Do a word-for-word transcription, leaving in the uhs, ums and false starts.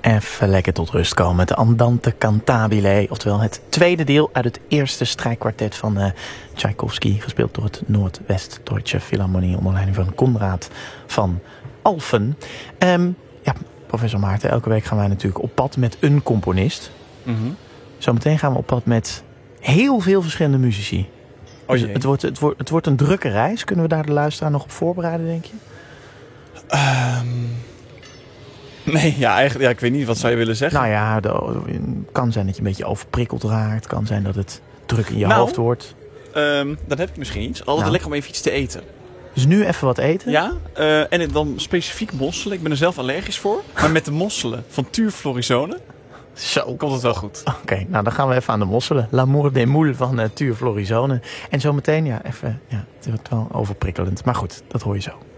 Even lekker tot rust komen. Het Andante Cantabile, oftewel het tweede deel uit het eerste strijkkwartet van uh, Tchaikovsky, gespeeld door het Noordwest-Deutsche Philharmonie onder leiding van Konrad van Alphen. Um, ja, professor Maarten, elke week gaan wij natuurlijk op pad met een componist. Mm-hmm. Zometeen gaan we op pad met heel veel verschillende muzici. Oh, dus het, wordt, het, wordt, het wordt een drukke reis. Kunnen we daar de luisteraar nog op voorbereiden, denk je? Um... Nee, ja, eigenlijk, ja, ik weet niet, wat zou je willen zeggen? Nou ja, het kan zijn dat je een beetje overprikkeld raakt. Het kan zijn dat het druk in je nou, hoofd wordt. Um, dan heb ik misschien iets. Altijd nou. lekker om even iets te eten. Dus nu even wat eten? Ja, uh, en dan specifiek mosselen. Ik ben er zelf allergisch voor. Maar met de mosselen van Tuur Florisone Zo. komt het wel goed. Oké, okay, nou dan gaan we even aan de mosselen. L'amour des moules van uh, Tuur Florisone. En zometeen, ja, even, ja, het wordt wel overprikkelend. Maar goed, dat hoor je zo.